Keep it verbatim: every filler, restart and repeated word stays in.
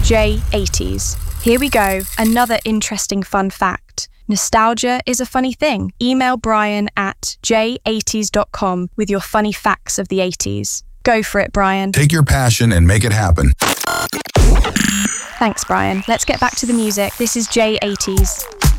J eighties. Here we go, another interesting fun fact. Nostalgia is a funny thing. Email Brian at j eighties dot com with your funny facts of the eighties. Go for it, Brian. Take your passion and make it happen. Thanks, Brian. Let's get back to the music. This is J eighties.